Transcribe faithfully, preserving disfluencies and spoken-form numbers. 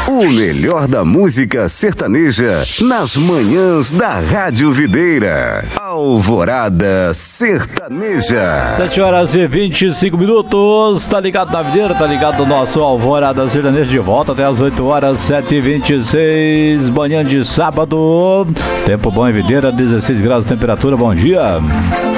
O melhor da música sertaneja nas manhãs da Rádio Videira. Alvorada Sertaneja. sete horas e vinte e cinco minutos. Tá ligado na Videira, tá ligado no nosso Alvorada Sertaneja de volta até as oito horas, sete e vinte e seis. Manhã de sábado. Tempo bom em Videira, dezesseis graus de temperatura. Bom dia.